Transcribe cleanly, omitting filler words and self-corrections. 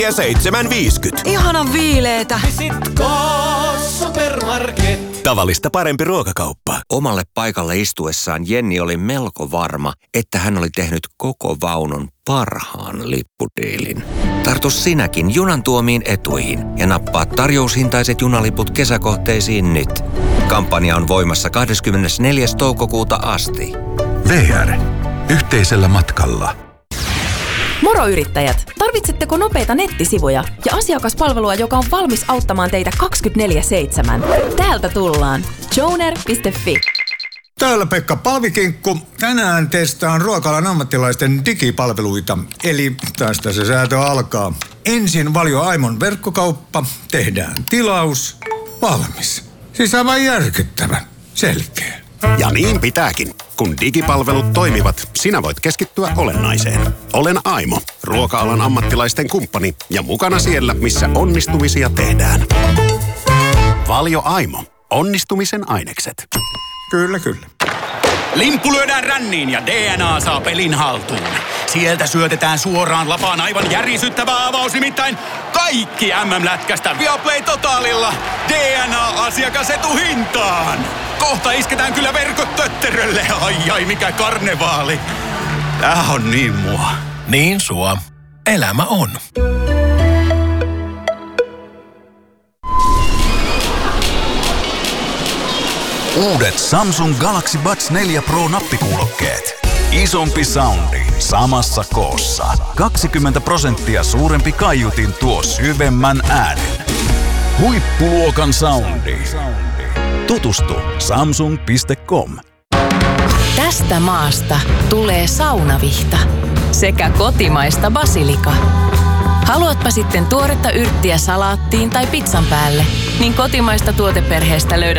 ja 7,50. Ihanan viileetä. Visitko Supermarket? Tavallista parempi ruokakauppa. Omalle paikalle istuessaan Jenni oli melko varma, että hän oli tehnyt koko vaunun parhaan lippudiilin. Tartu sinäkin junan tuomiin etuihin ja nappaa tarjoushintaiset junaliput kesäkohteisiin nyt. Kampanja on voimassa 24. toukokuuta asti. VR. Yhteisellä matkalla. Moro yrittäjät! Tarvitsetteko nopeita nettisivuja ja asiakaspalvelua, joka on valmis auttamaan teitä 24/7? Täältä tullaan. Joner.fi. Täällä Pekka Palvikinkku. Tänään testaan ruoka-alan ammattilaisten digipalveluita. Eli tästä se säätö alkaa. Ensin Valio Aimon verkkokauppa. Tehdään tilaus. Valmis. Siis aivan järkyttävä. Selkeä. Ja niin pitääkin. Kun digipalvelut toimivat, sinä voit keskittyä olennaiseen. Olen Aimo, ruoka-alan ammattilaisten kumppani ja mukana siellä, missä onnistumisia tehdään. Valio Aimo. Onnistumisen ainekset. Kyllä, kyllä. Limppu lyödään ränniin ja DNA saa pelin haltuun. Sieltä syötetään suoraan lapaan aivan järisyttävä avaus, nimittäin kaikki MM-lätkästä Viaplay Totalilla DNA-asiakasetuhintaan. Kohta isketään kyllä verkot tötterölle. Ai mikä karnevaali. Tää on niin mua. Niin sua. Elämä on. Uudet Samsung Galaxy Buds 4 Pro nappikuulokkeet. Isompi soundi samassa koossa. 20% suurempi kaiutin tuo syvemmän äänen. Huippuluokan soundi. Tutustu samsung.com. Tästä maasta tulee saunavihta sekä kotimaista basilika. Haluatpa sitten tuoretta yrttiä salaattiin tai pizzan päälle, niin kotimaista tuoteperheestä löydät